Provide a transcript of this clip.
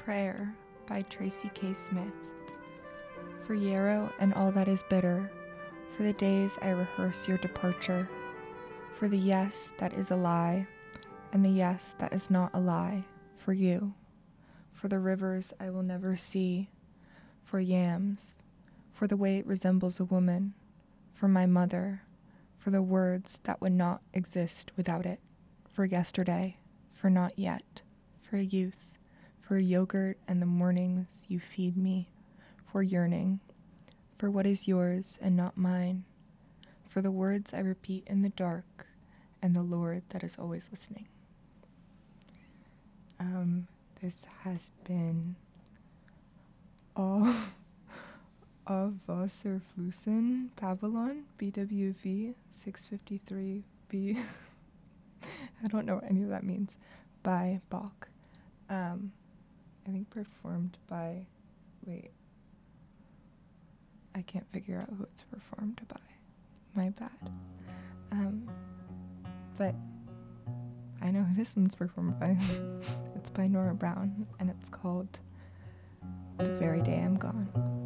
Prayer by Tracy K. Smith. For Yarrow and all that is bitter, for the days I rehearse your departure, for the yes that is a lie, and the yes that is not a lie, for you, for the rivers I will never see, for yams, for the way it resembles a woman, for my mother, for the words that would not exist without it, for yesterday, for not yet, for youth, for yogurt and the mornings you feed me, for yearning, for what is yours and not mine, for the words I repeat in the dark, and the Lord that is always listening. This has been all of Wasserflüssen, Babylon, BWV 653B. I don't know what any of that means, by Bach. I think performed by, I can't figure out who it's performed by. My bad. But I know who this one's performed by. It's by Nora Brown, and it's called The Very Day I'm Gone.